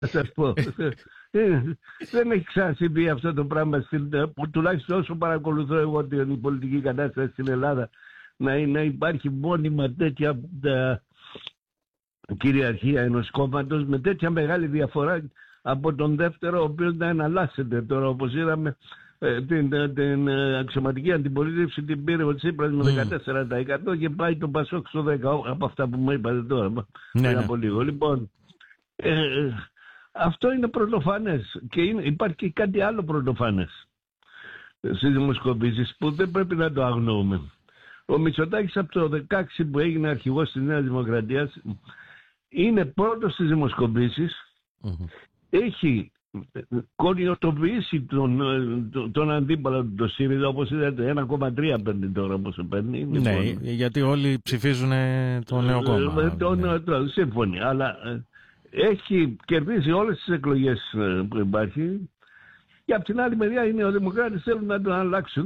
Θα σας πω. Δεν έχει ξανασυμβεί αυτό το πράγμα, τουλάχιστον όσο παρακολουθώ εγώ την πολιτική κατάσταση στην Ελλάδα, να υπάρχει μόνιμα τέτοια κυριαρχία ενός κόμματος με τέτοια μεγάλη διαφορά από τον δεύτερο, ο οποίος να εναλλάσσεται τώρα, όπως είδαμε. Την αξιωματική αντιπολίτευση την πήρε ο Τσίπρας με 14% και πάει το Πασόκ στο 10%, από αυτά που μου είπατε τώρα πριν από λίγο. Λοιπόν, αυτό είναι πρωτοφανές και υπάρχει και κάτι άλλο πρωτοφανές στις δημοσκοπήσεις που δεν πρέπει να το αγνοούμε. Ο Μητσοτάκης από το 2016 που έγινε αρχηγός της Νέας Δημοκρατίας είναι πρώτος στις δημοσκοπήσεις, έχει κοριοτοποιήσει τον αντίπαλο του, το ΣΥΡΙΖΑ, όπως είδατε 1,3 παίρνει τώρα, όπως παίρνει. Ναι, γιατί όλοι ψηφίζουν το νέο κόμμα. Σύμφωνοι, αλλά έχει κερδίσει όλες τις εκλογές που υπάρχει. Και από την άλλη μεριά οι νεοδημοκράτες θέλουν να τον αλλάξουν.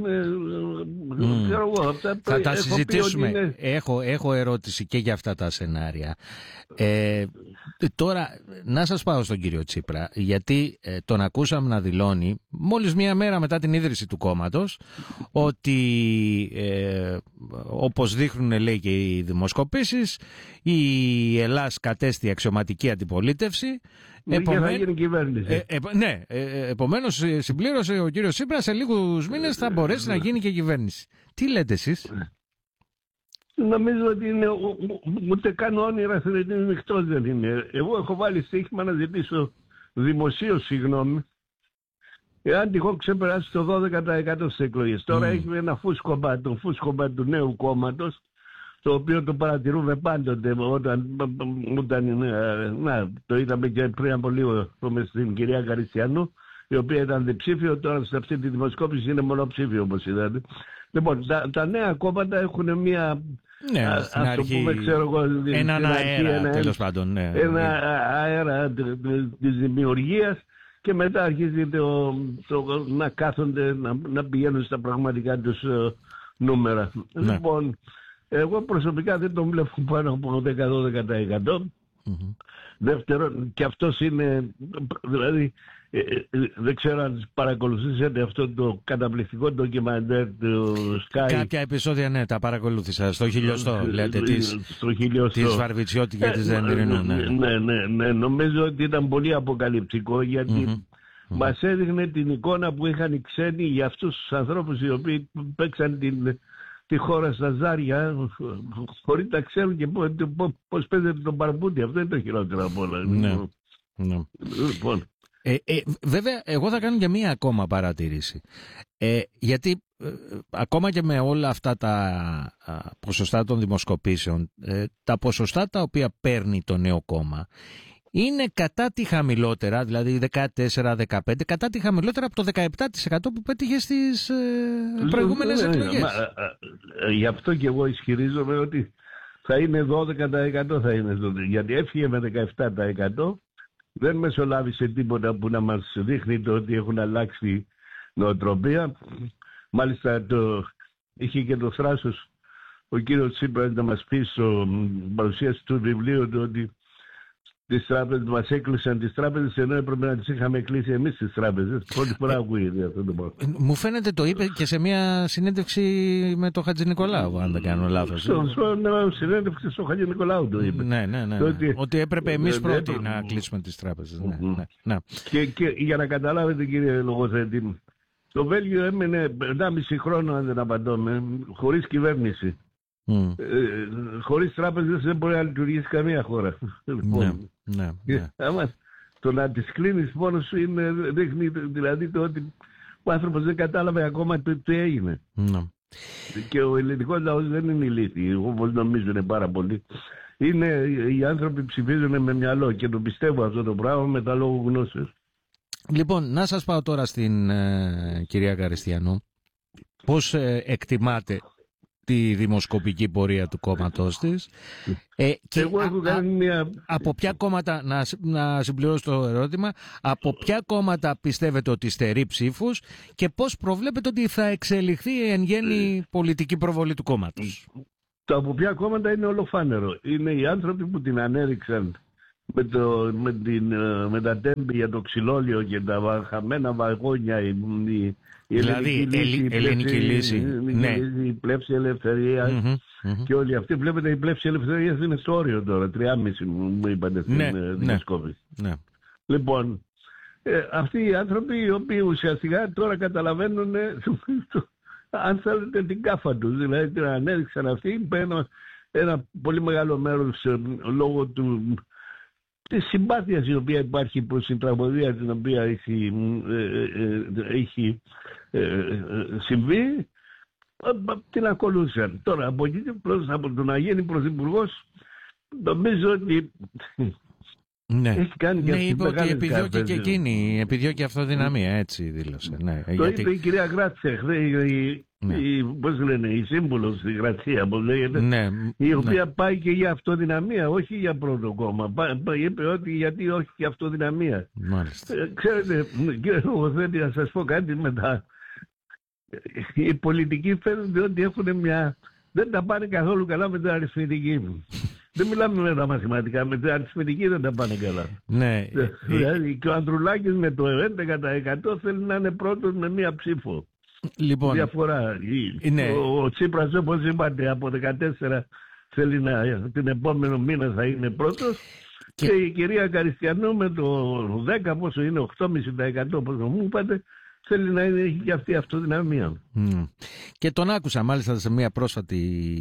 Θα τα συζητήσουμε. Έχω ερώτηση και για αυτά τα σενάρια. Τώρα να σας πάω στον κύριο Τσίπρα, γιατί τον ακούσαμε να δηλώνει μόλις μία μέρα μετά την ίδρυση του κόμματος ότι όπως δείχνουν, λέει, και οι δημοσκοπήσεις, η Ελλάς κατέστη αξιωματική αντιπολίτευση. Θα γίνει κυβέρνηση. Ναι, επομένως συμπλήρωσε ο κύριος Τσίπρας, σε λίγους μήνες θα μπορέσει να γίνει και κυβέρνηση. Τι λέτε εσείς? Νομίζω ότι είναι ούτε καν όνειρα θρηνικτός δεν είναι. Εγώ έχω βάλει στοίχημα να ζητήσω δημοσίως συγγνώμη εάν τυχόν ξεπεράσει το 12% στις εκλογές. Τώρα έχει ένα φούσκωμα του νέου κόμματος, το οποίο το παρατηρούμε πάντοτε όταν το είδαμε και πριν από λίγο στην κυρία Καριστιανού, η οποία ήταν διψήφιο, τώρα σε αυτή τη δημοσκόπηση είναι μονοψήφιο, όπως είδατε. Λοιπόν, τα νέα κόμματα έχουν μια... Ναι, στην αρχή, έναν αέρα, τέλος πάντων. Ένα αέρα της δημιουργίας και μετά αρχίζει να κάθονται, να πηγαίνουν στα πραγματικά τους νούμερα. Ναι. Λοιπόν, εγώ προσωπικά δεν τον βλέπω πάνω από 10-12%. Δεύτερον, και αυτός είναι, δηλαδή, δεν ξέρω αν παρακολουθήσατε αυτό το καταπληκτικό ντοκιμαντέρ του Sky. Κάποια επεισόδια, ναι, τα παρακολούθησα. Στο χιλιοστό, λέτε, της Βαρβιτσιώτη και της Δεντρινού. Ναι, νομίζω ότι ήταν πολύ αποκαλυπτικό, γιατί μας έδειχνε την εικόνα που είχαν οι ξένοι για αυτούς τους ανθρώπους οι οποίοι παίξαν τη χώρα στα ζάρια, χωρίς να ξέρουν και πώς παίζεται τον παρμπούτι. Αυτό είναι το χειρότερο από όλα. Ναι. Λοιπόν. Βέβαια, εγώ θα κάνω και μία ακόμα παρατήρηση. Γιατί ακόμα και με όλα αυτά τα ποσοστά των δημοσκοπήσεων, τα ποσοστά τα οποία παίρνει το νέο κόμμα είναι κατά τη χαμηλότερα, δηλαδή 14-15, κατά τη χαμηλότερα από το 17% που πέτυχε στις προηγούμενες εκλογές. Γι' αυτό και εγώ ισχυρίζομαι ότι θα είναι 12%, θα είναι, γιατί έφυγε με 17%, δεν μεσολάβησε τίποτα που να μας δείχνει το ότι έχουν αλλάξει νοοτροπία. Μάλιστα είχε και το θράσος ο κύριος Τσίπρας να μας πει στο παρουσίαση του βιβλίου του ότι τις τράπεζες μας έκλεισαν τις τράπεζες, ενώ έπρεπε να τις είχαμε κλείσει εμείς τις τράπεζες. Πρώτη φορά ακούγεται αυτό το πράγμα. Μου φαίνεται το είπε και σε μια συνέντευξη με τον Χατζηνικολάου, αν δεν κάνω λάθος. Συνέντευξη στο Χατζηνικολάου το είπε. Ναι. Ότι έπρεπε εμείς πρώτοι να κλείσουμε τις τράπεζες. Ναι. Και για να καταλάβετε, κύριε Λογοθέτη, το Βέλγιο έμενε 1,5 χρόνο, αν δεν απαντώμε, χωρίς κυβέρνηση. Χωρίς τράπεζες δεν μπορεί να λειτουργήσει καμία χώρα. Ναι. Το να τις κλείνεις μόνος σου δείχνει δηλαδή το ότι ο άνθρωπος δεν κατάλαβε ακόμα τι έγινε. Και ο ελληνικός λαός δεν είναι ηλίθιοι, όπως νομίζουν πάρα πολύ. Είναι οι άνθρωποι ψηφίζουν με μυαλό και το πιστεύω αυτό το πράγμα με τα λόγω γνώσεως. Λοιπόν, να σας πάω τώρα στην κυρία Καριστιανού. Πώς εκτιμάτε τη δημοσκοπική πορεία του κόμματός της και εγώ έχω κάνει μια... από ποια κόμματα, να συμπληρώσω το ερώτημα, από ποια κόμματα πιστεύετε ότι στερεί ψήφους και πώς προβλέπετε ότι θα εξελιχθεί εν γέννη πολιτική προβολή του κόμματος? Το από ποια κόμματα είναι ολοφάνερο. Είναι οι άνθρωποι που την ανέδειξαν με τα τέμπη για το ξυλόλιο και τα χαμένα βαγόνια, δηλαδή ελληνική λύση, η πλεύση ελευθερίας και όλοι αυτοί. Βλέπετε, η πλεύση ελευθερίας είναι στο όριο τώρα, 3,5 μου είπατε στην δημοσκόπηση. Λοιπόν, αυτοί οι άνθρωποι οι οποίοι ουσιαστικά τώρα καταλαβαίνουν αν θέλετε την κάφα τους, δηλαδή την ανέδειξαν αυτοί, ένα πολύ μεγάλο μέρος λόγω της συμπάθειας η οποία υπάρχει προς την τραγωδία την οποία έχει συμβεί, την ακολούθησαν. Τώρα από εκεί από το να γίνει πρωθυπουργός, νομίζω ότι έχει κάνει και αυτή είπε ότι επιδιώκει και εκείνη, επιδιώκει αυτοδυναμία, έτσι δήλωσε. Το είπε η κυρία Γκράτσια, πώς λένε, η σύμβουλος στη Γρασία, πώς λέγεται, η οποία πάει και για αυτοδυναμία, όχι για πρώτο κόμμα. Είπε ότι γιατί όχι για αυτοδυναμία. Ξέρετε, κύριε Λογοθέτη, να σας πω κάτι μετά. Οι πολιτικοί φαίνονται ότι έχουν δεν τα πάνε καθόλου καλά με την αριθμητική. Δεν μιλάμε με τα μαθηματικά, με την αριθμητική δεν τα πάνε καλά. Δηλαδή και ο Ανδρουλάκης με το 11% θέλει να είναι πρώτος με μία ψήφο. Λοιπόν, διαφορά. Ο Τσίπρας, όπως είπατε, από 14 θέλει την επόμενο μήνα θα είναι πρώτος και η κυρία Καριστιανού με το 10, πόσο είναι, 8,5% όπως μου είπατε, θέλει να έχει και αυτή η αυτοδυναμία. Και τον άκουσα μάλιστα σε μια πρόσφατη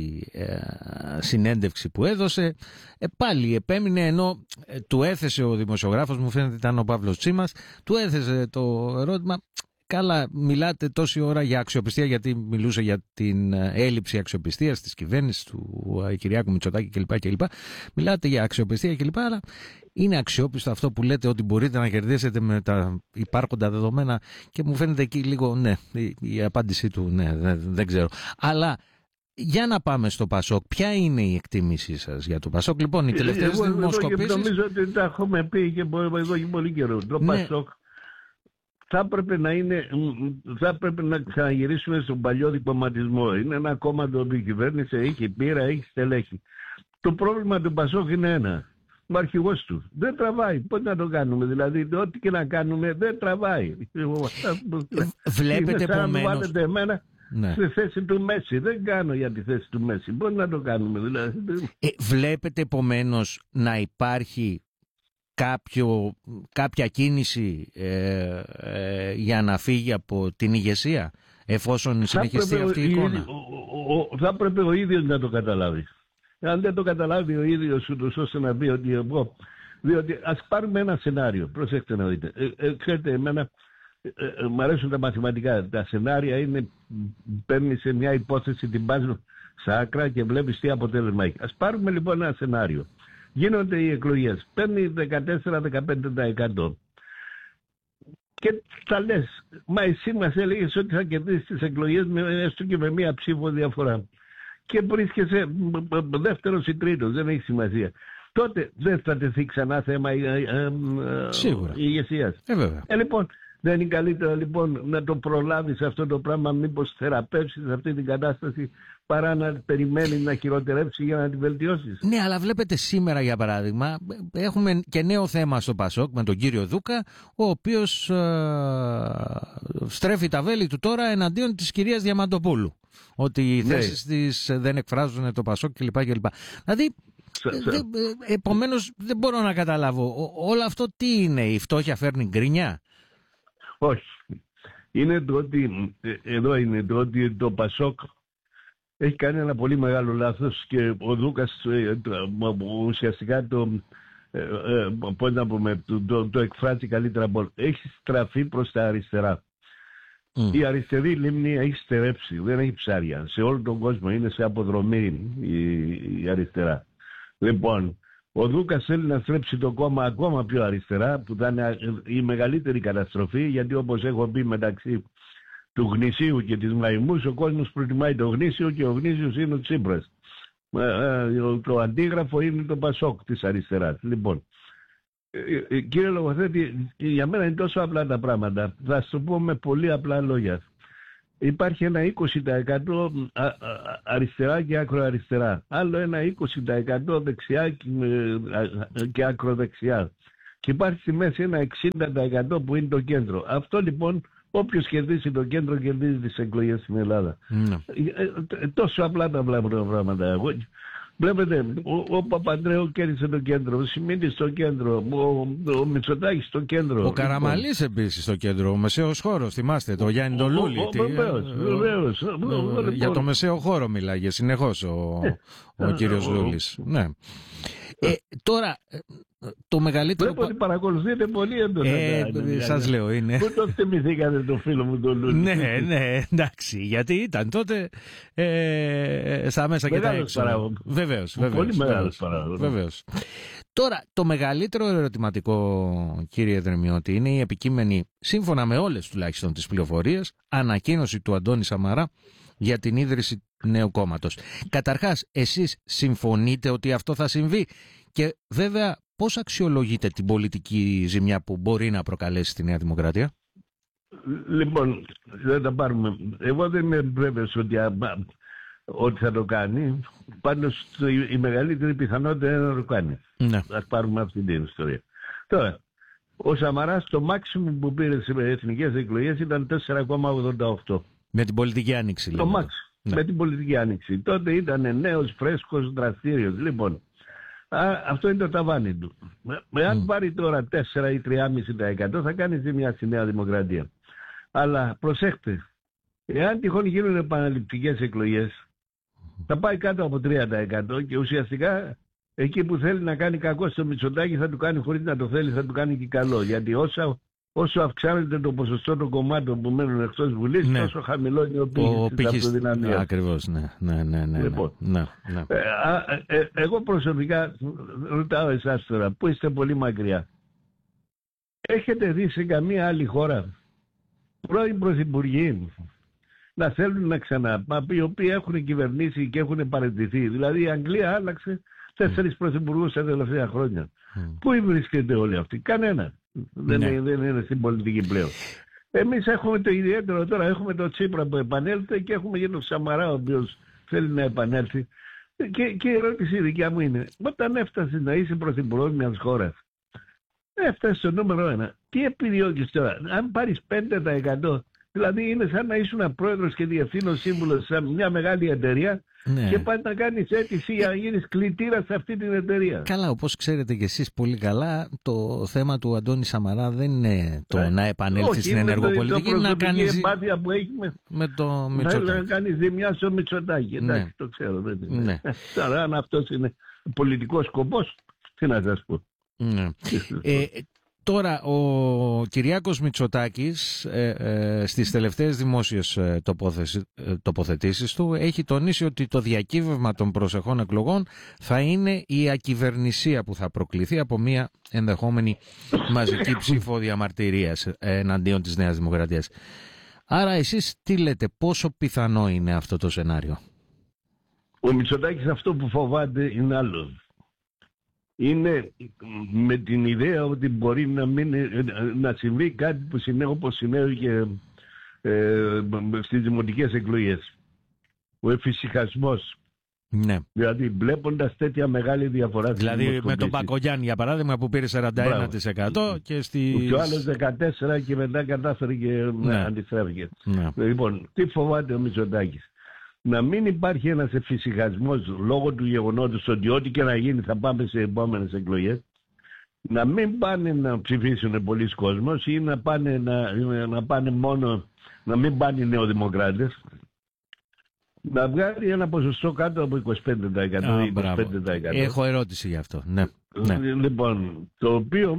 συνέντευξη που έδωσε. Πάλι επέμεινε, ενώ του έθεσε ο δημοσιογράφος, μου φαίνεται ήταν ο Παύλος Τσίμας, του έθεσε το ερώτημα. Καλά, μιλάτε τόση ώρα για αξιοπιστία, γιατί μιλούσε για την έλλειψη αξιοπιστίας της κυβέρνησης του Κυριάκου Μητσοτάκη κλπ. Μιλάτε για αξιοπιστία κλπ. Αλλά είναι αξιόπιστο αυτό που λέτε ότι μπορείτε να κερδίσετε με τα υπάρχοντα δεδομένα? Και μου φαίνεται εκεί λίγο, η απάντησή του, δεν ξέρω. Αλλά για να πάμε στο Πασόκ. Ποια είναι η εκτίμησή σας για το Πασόκ? Λοιπόν, οι τελευταίες δημοσκοπήσεις... Νομίζω ότι τα έχουμε πει και εδώ και πολύ καιρό. Το Πασόκ θα έπρεπε να ξαναγυρίσουμε στον παλιό διπλωματισμό. Είναι ένα κόμμα το οποίο η κυβέρνηση έχει πείρα, έχει στελέχη. Το πρόβλημα του Πασόκ είναι ένα. Ο αρχηγός του δεν τραβάει. Πώς να το κάνουμε? Δηλαδή, ό,τι και να κάνουμε δεν τραβάει. Βλέπετε επομένως... Στη θέση του Μέση. Δεν κάνω για τη θέση του Μέση. Πώς να το κάνουμε δηλαδή? Βλέπετε επομένως να υπάρχει κάποια κίνηση για να φύγει από την ηγεσία, εφόσον συνεχιστεί αυτή η εικόνα? Θα έπρεπε ο ίδιος να το καταλάβει. Αν δεν το καταλάβει ο ίδιος ούτως ώστε να πει ότι εγώ... Διότι ας πάρουμε ένα σενάριο. Προσέξτε να δείτε. Ξέρετε, εμένα μου αρέσουν τα μαθηματικά. Τα σενάρια είναι, παίρνει σε μια υπόθεση, την πας στα άκρα και βλέπεις τι αποτέλεσμα έχει. Ας πάρουμε λοιπόν ένα σενάριο. Γίνονται οι εκλογές. Παίρνει 14-15%. Και θα λες, μα εσύ μας έλεγες ότι θα κερδίσεις τις εκλογές έστω και με μία ψήφο διαφορά. Και βρίσκεσαι δεύτερος ή τρίτος, δεν έχει σημασία. Τότε δεν θα τεθεί ξανά θέμα ηγεσίας. Λοιπόν, δεν είναι καλύτερα λοιπόν να το προλάβεις αυτό το πράγμα, μήπως θεραπεύσεις αυτή την κατάσταση, παρά να περιμένει να χειροτερέψει για να την βελτιώσεις? Ναι, αλλά βλέπετε σήμερα για παράδειγμα έχουμε και νέο θέμα στο Πασόκ με τον κύριο Δούκα, ο οποίος στρέφει τα βέλη του τώρα εναντίον της κυρίας Διαμαντοπούλου, ότι οι θέσεις της δεν εκφράζουν το Πασόκ κλπ. Δηλαδή επομένως δεν μπορώ να καταλάβω όλο αυτό τι είναι. Η φτώχεια φέρνει γκρινιά? Όχι. Είναι το ότι εδώ είναι το ότι το Πασόκ έχει κάνει ένα πολύ μεγάλο λάθος και ο Δούκας ουσιαστικά το εκφράζει καλύτερα. Έχει στραφεί προς τα αριστερά. Η αριστερή λίμνη έχει στερέψει, δεν έχει ψάρια. Σε όλο τον κόσμο είναι σε αποδρομή η αριστερά. Λοιπόν, ο Δούκας θέλει να στρέψει το κόμμα ακόμα πιο αριστερά, που θα είναι η μεγαλύτερη καταστροφή, γιατί όπως έχω πει, μεταξύ του γνησίου και της μαϊμούς, ο κόσμος προτιμάει το γνήσιο και ο γνήσιος είναι ο Τσίπρας. Το αντίγραφο είναι το Πασόκ της αριστεράς. Λοιπόν, κύριε Λογοθέτη, για μένα είναι τόσο απλά τα πράγματα. Θα σου πω με πολύ απλά λόγια. υπάρχει ένα 20% αριστερά και ακροαριστερά. Άλλο ένα 20% δεξιά και ακροδεξιά. Και υπάρχει στη μέση ένα 60% που είναι το κέντρο. Αυτό λοιπόν, όποιος κερδίσει το κέντρο, κερδίζει τις εκλογές στην Ελλάδα. Τόσο απλά τα πράγματα. Βλέπετε, ο Παπανδρέου κέρδισε το κέντρο, ο Σιμίτης στο κέντρο, ο Μητσοτάκης στο κέντρο. Ο Καραμαλής επίσης στο κέντρο, ο μεσαίος χώρος, θυμάστε, το Γιάννη τον Λούλη. Βεβαίως. Για το μεσαίο χώρο μιλάγε συνεχώς ο κύριος Λούλης. Ναι. Τώρα, το μεγαλύτερο... Βλέπω ότι παρακολουθείτε πολύ έντονα. Σας λέω, είναι... Πού το θυμηθήκατε το φίλο μου τον Λούλη? Ναι, εντάξει, γιατί ήταν τότε στα μέσα και τα έξω. Βεβαίως. Πολύ μεγάλος παράγοντας. Βεβαίως. Τώρα, το μεγαλύτερο ερωτηματικό, κύριε Δρεμιώτη, είναι η επικείμενη, σύμφωνα με όλες τουλάχιστον τις πληροφορίες, ανακοίνωση του Αντώνη Σαμαρά για την ίδρυση νέου κόμματος. Καταρχάς, εσείς συμφωνείτε ότι αυτό θα συμβεί? Και βέβαια, πώς αξιολογείτε την πολιτική ζημιά που μπορεί να προκαλέσει στη Νέα Δημοκρατία? Λοιπόν, δεν τα πάρουμε. Εγώ δεν είμαι βέβαιος ότι θα το κάνει. Πάντως η μεγαλύτερη πιθανότητα είναι να το κάνει. Ναι. Ας πάρουμε αυτή την ιστορία. Τώρα, ο Σαμαράς το μάξιμο που πήρε στις εθνικές εκλογές ήταν 4,88. Με την πολιτική άνοιξη, το μάξιμο. Ναι. Με την πολιτική άνοιξη. Τότε ήταν νέος, φρέσκος, δραστήριος. Λοιπόν, αυτό είναι το ταβάνι του. Αν πάρει τώρα 4 ή 3,5% θα κάνει ζημιά στη Νέα Δημοκρατία. Αλλά προσέχτε, εάν τυχόν γίνουν επαναληπτικές εκλογές, θα πάει κάτω από 3% και ουσιαστικά εκεί που θέλει να κάνει κακό στο Μητσοτάκη θα του κάνει, χωρίς να το θέλει, θα του κάνει και καλό. Γιατί όσο αυξάνεται το ποσοστό των κομμάτων που μένουν εκτός Βουλής, ναι, τόσο χαμηλό είναι ο πύχης της αυτοδυναμίας. Ακριβώς, ναι. Λοιπόν, εγώ προσωπικά ρωτάω εσάς τώρα, που είστε πολύ μακριά. Έχετε δει σε καμία άλλη χώρα πρώην πρωθυπουργοί να θέλουν να ξαναπά, οι οποίοι έχουν κυβερνήσει και έχουν παραιτηθεί? Δηλαδή η Αγγλία άλλαξε 4 πρωθυπουργούς τα τελευταία χρόνια. Πού βρίσκεται όλοι αυτοί? Κανένα. Δεν είναι στην πολιτική πλέον. Εμείς έχουμε το ιδιαίτερο τώρα, έχουμε τον Τσίπρα που επανέλθει και έχουμε και τον Σαμαρά ο οποίος θέλει να επανέλθει. Και η ερώτηση δικιά μου είναι, όταν έφτασε να είσαι πρωθυπουργός μιας χώρας, έφτασε στο νούμερο 1, τι επιδιώκεις τώρα? Αν πάρεις 5%, δηλαδή είναι σαν να ήσουν πρόεδρος και διευθύνων σύμβουλος σε μια μεγάλη εταιρεία, ναι, και πάει να κάνεις αίτηση για να γίνεις κλητήρας σε αυτή την εταιρεία. Καλά, όπως ξέρετε και εσείς πολύ καλά, το θέμα του Αντώνη Σαμαρά δεν είναι το να επανέλθει στην ενεργοπολιτική, να κάνει εμπάθεια που έχει με το Μητσοτάκη. Να κάνει ζημιά στο Μητσοτάκη. Εντάξει, το ξέρω. Ναι. Τώρα, αν αυτός είναι πολιτικός σκοπός, τι να σας πω. Ναι. Τώρα, ο Κυριάκος Μητσοτάκης στις τελευταίες δημόσιες τοποθετήσεις του έχει τονίσει ότι το διακύβευμα των προσεχών εκλογών θα είναι η ακυβερνησία που θα προκληθεί από μια ενδεχόμενη μαζική ψήφο διαμαρτυρίας εναντίον της Νέας Δημοκρατίας. Άρα εσείς τι λέτε, πόσο πιθανό είναι αυτό το σενάριο? Ο Μητσοτάκης αυτό που φοβάται είναι άλλο. Είναι με την ιδέα ότι μπορεί να συμβεί κάτι που όπως συνέβη και στις δημοτικές εκλογές. Ο εφησυχασμός. Ναι. Δηλαδή βλέποντας τέτοια μεγάλη διαφορά. Δηλαδή με τον Πακογιάννη για παράδειγμα που πήρε 41% και και ο άλλος 14% και μετά κατάφερε και αντιστράφηκε. Ναι. Λοιπόν, τι φοβάται ο Μητσοτάκης? Να μην υπάρχει ένας εφησυχασμός λόγω του γεγονότος ότι ό,τι και να γίνει θα πάμε σε επόμενες εκλογές. Να μην πάνε να ψηφίσουν πολλοί κόσμος ή να πάνε μόνο, να μην πάνε οι νεοδημοκράτες. Να βγάλει ένα ποσοστό κάτω από 25%. 25%. Έχω ερώτηση γι' αυτό. Ναι. Λοιπόν, το οποίο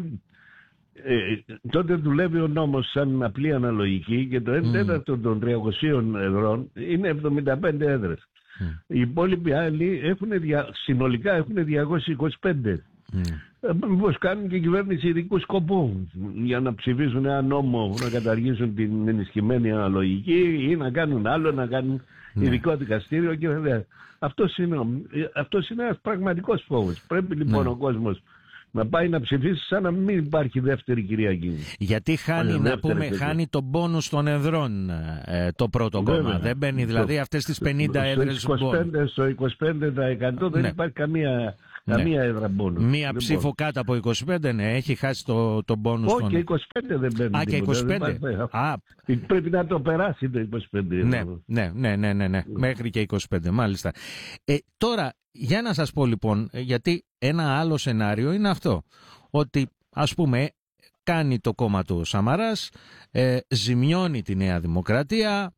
τότε δουλεύει ο νόμος σαν απλή αναλογική και το 1/4 των 300 εδρών είναι 75 έδρες. Οι υπόλοιποι άλλοι συνολικά έχουν 225. Μήπως κάνουν και κυβέρνηση ειδικού σκοπού για να ψηφίσουν ένα νόμο να καταργήσουν την ενισχυμένη αναλογική ή να κάνουν άλλο, να κάνουν ειδικό δικαστήριο και βέβαια. Αυτός είναι ένας πραγματικός φόβος. Πρέπει λοιπόν ο κόσμος να πάει να ψηφίσει σαν να μην υπάρχει δεύτερη Κυριακή. Γιατί χάνει, να πούμε, χάνει τον πόνους των εδρών το πρώτο κόμμα. Δεν μπαίνει δηλαδή αυτές τις 50 έδρες. Στο 25% δεν υπάρχει καμία έδρα μπόνους. Μία ψήφο κάτω από 25, ναι, έχει χάσει τον μπόνους. Όχι, και 25 δεν μπαίνει. Και 25. Πρέπει να το περάσει το 25. Ναι. Μέχρι και 25, μάλιστα. Τώρα, για να σας πω λοιπόν, γιατί ένα άλλο σενάριο είναι αυτό, ότι ας πούμε κάνει το κόμμα του Σαμαράς, ζημιώνει τη Νέα Δημοκρατία,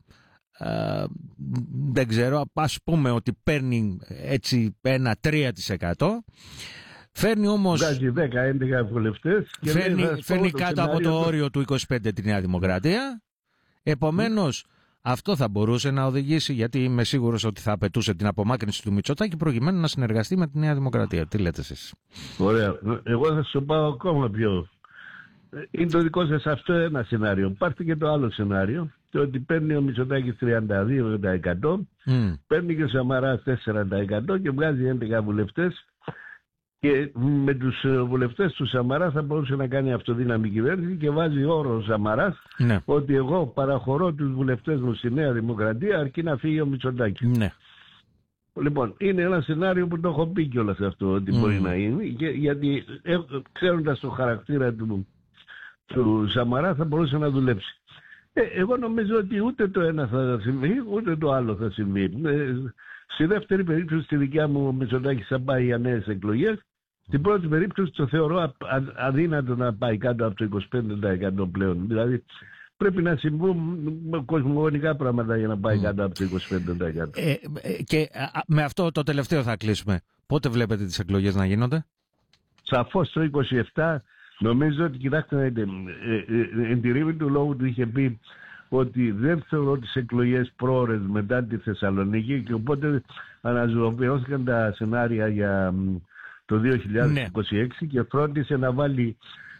δεν ξέρω, ας πούμε ότι παίρνει έτσι ένα 3%, φέρνει όμως, βγάζει 10-11 βουλευτές και φέρνει κάτω από το όριο του 25 τη Νέα Δημοκρατία. Επομένως αυτό θα μπορούσε να οδηγήσει, γιατί είμαι σίγουρος ότι θα απαιτούσε την απομάκρυνση του Μητσοτάκη προκειμένου να συνεργαστεί με τη Νέα Δημοκρατία. Τι λέτε εσείς? Ωραία. Εγώ θα σου πάω ακόμα πιο. Είναι το δικό σας αυτό ένα σενάριο. Υπάρχει και το άλλο σενάριο, το ότι παίρνει ο Μητσοτάκης 32%, παίρνει και ο Σαμαράς 4% και βγάζει 11 βουλευτές. Και με τους βουλευτές του Σαμαρά θα μπορούσε να κάνει αυτοδύναμη κυβέρνηση και βάζει όρο ο Σαμαράς, ναι, ότι εγώ παραχωρώ τους βουλευτές μου στη Νέα Δημοκρατία αρκεί να φύγει ο Μητσοτάκης. Ναι. Λοιπόν, είναι ένα σενάριο που το έχω πει κιόλας αυτό ότι μπορεί να είναι, γιατί ξέροντας το χαρακτήρα του Σαμαρά θα μπορούσε να δουλέψει. Εγώ νομίζω ότι ούτε το ένα θα συμβεί, ούτε το άλλο θα συμβεί. Στη δεύτερη περίπτωση, στη δικιά μου, ο Μητσοτάκης θα πάει για νέες εκλογές. Στην πρώτη περίπτωση το θεωρώ αδύνατο να πάει κάτω από το 25% πλέον. Δηλαδή πρέπει να συμβούν κοσμογονικά πράγματα για να πάει κάτω από το 25%. Και με αυτό το τελευταίο θα κλείσουμε. Πότε βλέπετε τις εκλογές να γίνονται? Σαφώς το 27. Νομίζω ότι, κοιτάξτε, εν τη ρήμη του λόγου του είχε πει ότι δεν θεωρώ τις εκλογές πρόωρες μετά τη Θεσσαλονίκη και οπότε αναζωοποιώθηκαν τα σενάρια για το 2026 και φρόντισε να βάλει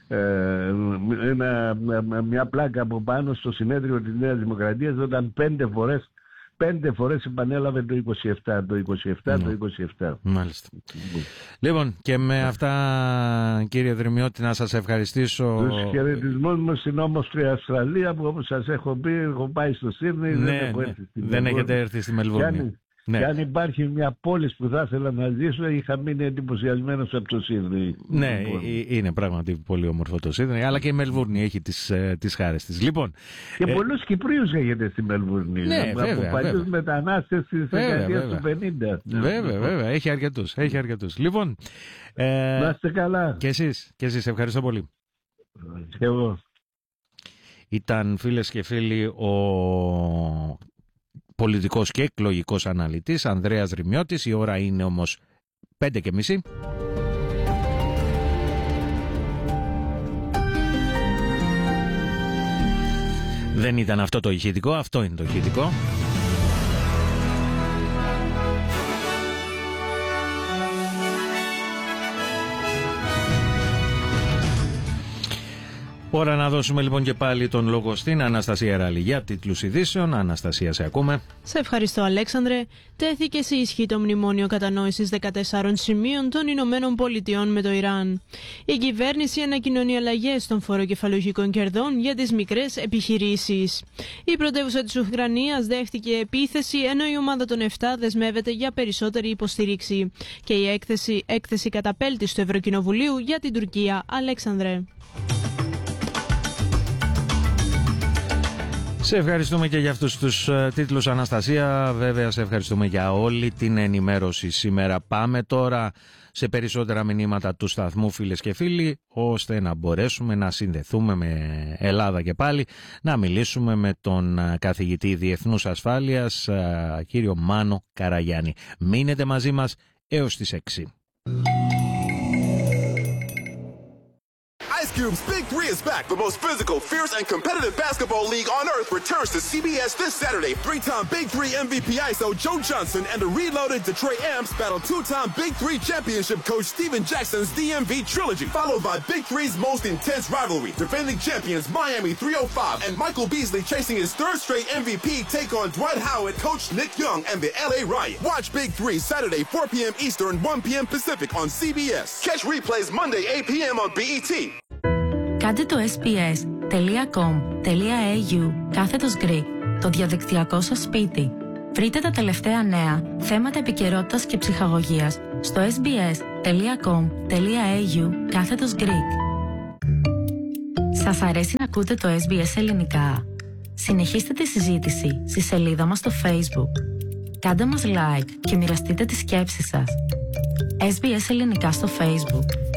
μια πλάκα από πάνω στο συνέδριο της Νέας Δημοκρατίας όταν 5 φορές επανέλαβε το 27, το 27, το 27. Μάλιστα. Λοιπόν, και με αυτά, κύριε Δρυμιώτη, να σας ευχαριστήσω. Τους χαιρετισμούς μου στην όμορφη Αυστραλία που, όπως σας έχω πει, έχω πάει στο Σίδνεϊ, δεν έχετε έρθει στη Μελβούρνη. Και αν υπάρχει μια πόλη που θα ήθελα να ζήσω, είχα μείνει εντυπωσιασμένος από το Σίδνεϊ. Ναι, είναι πράγματι πολύ όμορφο το Σίδνεϊ, αλλά και η Μελβούρνη έχει τις χάρες της. Λοιπόν, και πολλούς Κυπρίους έχετε στη Μελβούρνη. Ναι, από παλιούς μετανάστες της δεκαετίας του 50. Βέβαια, έχει αρκετούς. Λοιπόν, να είστε καλά. Και εσείς, ευχαριστώ πολύ. Και εγώ. Ήταν, φίλες και φίλοι, ο πολιτικός και εκλογικός αναλυτής Ανδρέας Δρυμιώτης. Η ώρα είναι όμως 5:30. Δεν ήταν αυτό το ηχητικό, αυτό είναι το ηχητικό. Ώρα να δώσουμε λοιπόν και πάλι τον λόγο στην Αναστασία Ράλη για τίτλους ειδήσεων. Αναστασία, σε ακούμε. Σε ευχαριστώ, Αλέξανδρε. Τέθηκε σε ισχύ το μνημόνιο κατανόησης 14 σημείων των Ηνωμένων Πολιτειών με το Ιράν. Η κυβέρνηση ανακοινώνει αλλαγές των φοροκεφαλογικών κερδών για τις μικρές επιχειρήσεις. Η πρωτεύουσα της Ουκρανίας δέχτηκε επίθεση, ενώ η ομάδα των 7 δεσμεύεται για περισσότερη υποστήριξη. Και η έκθεση καταπέλτης του Ευρωκοινοβουλίου για την Τουρκία. Αλέξανδρε. Σε ευχαριστούμε και για αυτούς τους τίτλους, Αναστασία. Βέβαια, σε ευχαριστούμε για όλη την ενημέρωση σήμερα. Πάμε τώρα σε περισσότερα μηνύματα του σταθμού, φίλες και φίλοι, ώστε να μπορέσουμε να συνδεθούμε με Ελλάδα και πάλι, να μιλήσουμε με τον καθηγητή Διεθνούς Ασφάλειας, κύριο Μάνο Καραγιάννη. Μείνετε μαζί μας έως τις 6. Cube's Big Three is back. The most physical, fierce, and competitive basketball league on earth returns to CBS this Saturday. Three-time Big Three MVP ISO Joe Johnson and the reloaded Detroit Amps battle two-time Big Three championship coach Steven Jackson's DMV trilogy, followed by Big Three's most intense rivalry. Defending champions Miami 305 and Michael Beasley chasing his third straight MVP take on Dwight Howard, coach Nick Young, and the LA Riot. Watch Big Three Saturday 4 p.m. Eastern, 1 p.m. Pacific on CBS. Catch replays Monday 8 p.m. on BET. Κάντε το sbs.com.au/Greek, το διαδικτυακό σας σπίτι. Βρείτε τα τελευταία νέα, θέματα επικαιρότητας και ψυχαγωγίας στο sbs.com.au/Greek. Σας αρέσει να ακούτε το SBS ελληνικά? Συνεχίστε τη συζήτηση στη σελίδα μας στο Facebook. Κάντε μας like και μοιραστείτε τις σκέψεις σας. SBS ελληνικά στο Facebook.